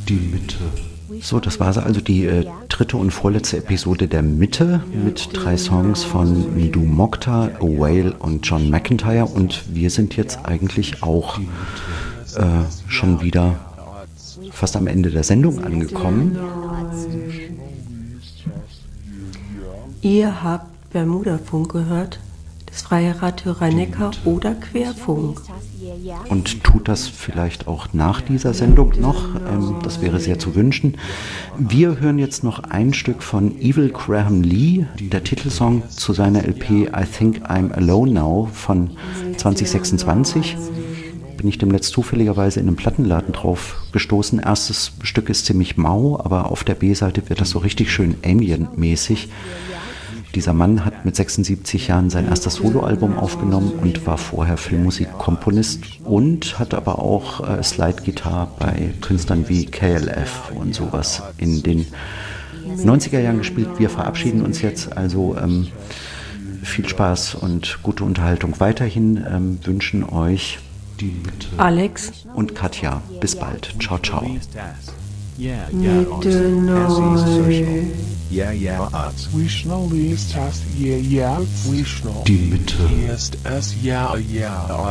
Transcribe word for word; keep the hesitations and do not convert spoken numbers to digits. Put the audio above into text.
Die Mitte. So, das war also die äh, dritte und vorletzte Episode der Mitte mit drei Songs von Ndu Mokta, A Whale und John McEntire. Und wir sind jetzt eigentlich auch äh, schon wieder fast am Ende der Sendung angekommen. Ihr habt Bermudafunk gehört, das freie Radio Rhein-Neckar oder Querfunk. Und tut das vielleicht auch nach dieser Sendung noch. Ähm, das wäre sehr zu wünschen. Wir hören jetzt noch ein Stück von Evil Graham Lee, der Titelsong zu seiner L P I Think I'm Alone Now von zwanzig sechsundzwanzig. Bin ich demnächst zufälligerweise in einem Plattenladen drauf gestoßen. Erstes Stück ist ziemlich mau, aber auf der B-Seite wird das so richtig schön ambient-mäßig. Dieser Mann hat mit sechsundsiebzig Jahren sein erstes Soloalbum aufgenommen und war vorher Filmmusikkomponist und hat aber auch äh, Slide-Gitarre bei Künstlern wie K L F und sowas in den neunziger Jahren gespielt. Wir verabschieden uns jetzt, also ähm, viel Spaß und gute Unterhaltung weiterhin, ähm, wünschen euch Alex und Katja. Bis bald. Ciao, ciao. Yeah, yeah, Mitte neu. yeah, yeah, we yeah, yeah, Die Mitte. Ist es, ja, ja.